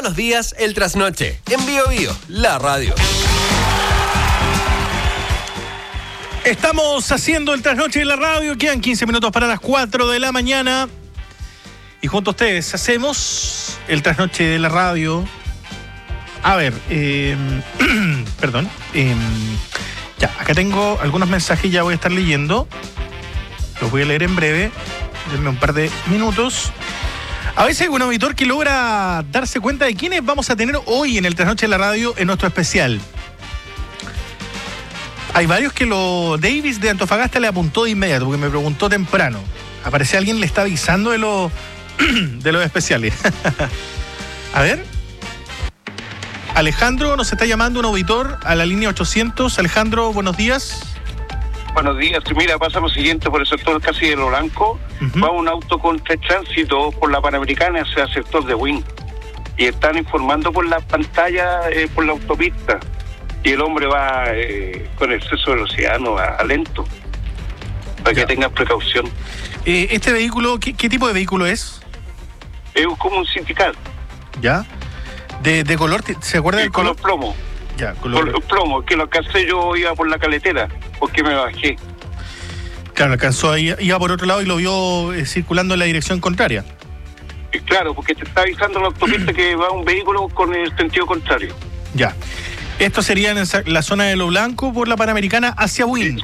los días el trasnoche. En Bio Bio, la radio. Estamos haciendo el trasnoche de la radio. Quedan 15 minutos para las 4 de la mañana. Y junto a ustedes hacemos el trasnoche de la radio. A ver, perdón. Ya, acá tengo algunos mensajes, ya voy a estar leyendo. Los voy a leer en breve. Denme un par de minutos. A veces hay un auditor que logra darse cuenta de quiénes vamos a tener hoy en el trasnoche de la radio en nuestro especial. Hay varios que Davis de Antofagasta le apuntó de inmediato, porque me preguntó temprano. Aparece alguien, le está avisando de los especiales. A ver. Alejandro nos está llamando, un auditor, a la línea 800. Alejandro, buenos días. Buenos días. Mira, pasa lo siguiente, por el sector casi de Lo Blanco, va un auto con tránsito por la Panamericana hacia el sector de Wynn. Y están informando por la pantalla, por la autopista. Y el hombre va con exceso de velocidad, no va lento. Para que tengan precaución. ¿Este vehículo, qué tipo de vehículo es? Es como un sindical. ¿Ya? ¿De color? ¿Se acuerda del color? Color plomo. Ya, color plomo, que lo alcancé, yo iba por la caletera, porque me bajé. Claro, alcanzó ahí, iba por otro lado y lo vio circulando en la dirección contraria. Claro, porque te está avisando la autopista que va un vehículo con el sentido contrario. Ya. Esto sería en la zona de Lo Blanco por la Panamericana hacia Wynn.